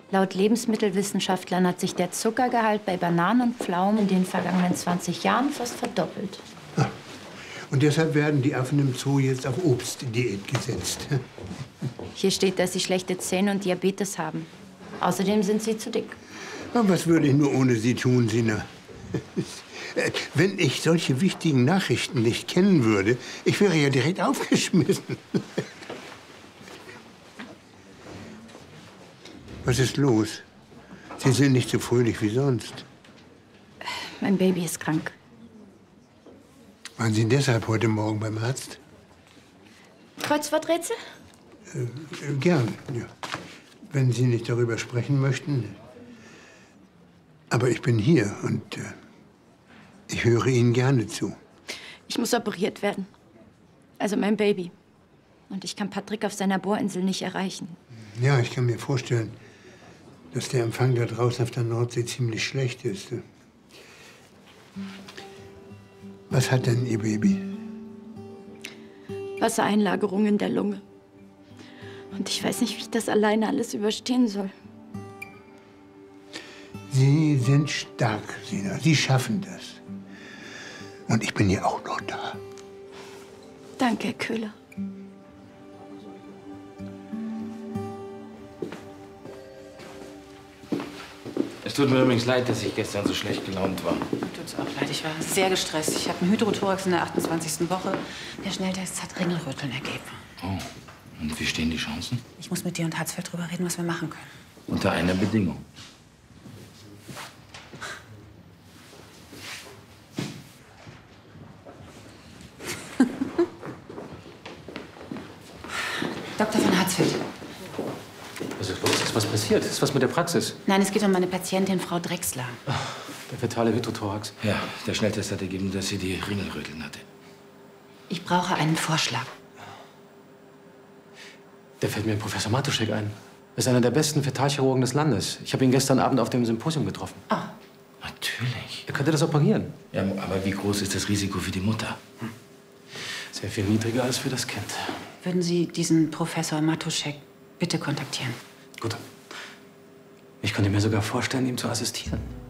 Laut Lebensmittelwissenschaftlern hat sich der Zuckergehalt bei Bananen und Pflaumen in den vergangenen 20 Jahren fast verdoppelt. Und deshalb werden die Affen im Zoo jetzt auf Obstdiät gesetzt. Hier steht, dass sie schlechte Zähne und Diabetes haben. Außerdem sind sie zu dick. Aber was würde ich nur ohne sie tun, Sina? Wenn ich solche wichtigen Nachrichten nicht kennen würde, ich wäre ja direkt aufgeschmissen. Was ist los? Sie sind nicht so fröhlich wie sonst. Mein Baby ist krank. Waren Sie deshalb heute Morgen beim Arzt? Kreuzworträtsel? Gern, ja. Wenn Sie nicht darüber sprechen möchten. Aber ich bin hier und ich höre Ihnen gerne zu. Ich muss operiert werden. Also mein Baby. Und ich kann Patrick auf seiner Bohrinsel nicht erreichen. Ja, ich kann mir vorstellen, dass der Empfang da draußen auf der Nordsee ziemlich schlecht ist. Was hat denn Ihr Baby? Wassereinlagerung in der Lunge. Und ich weiß nicht, wie ich das alleine alles überstehen soll. Sie sind stark, Sina. Sie schaffen das. Und ich bin ja auch noch da. Danke, Herr Köhler. Es tut mir übrigens leid, dass ich gestern so schlecht gelaunt war. Tut's auch leid, ich war sehr gestresst. Ich habe einen Hydrothorax in der 28. Woche. Der Schnelltest hat Ringelröteln ergeben. Oh, und wie stehen die Chancen? Ich muss mit dir und Hatzfeld drüber reden, was wir machen können. Unter einer Bedingung. Dr. von Hatzfeld. Was ist los? Ist was passiert? Ist was mit der Praxis? Nein, es geht um meine Patientin, Frau Drechsler. Der fetale Hydrothorax. Ja, der Schnelltest hat ergeben, dass sie die Ringelröteln hatte. Ich brauche einen Vorschlag. Da fällt mir Professor Matuschek ein. Er ist einer der besten Fetalchirurgen des Landes. Ich habe ihn gestern Abend auf dem Symposium getroffen. Ah. Natürlich. Er könnte das operieren. Ja, aber wie groß ist das Risiko für die Mutter? Sehr viel niedriger als für das Kind. Würden Sie diesen Professor Matuschek bitte kontaktieren? Gut. Ich könnte mir sogar vorstellen, ihm zu assistieren.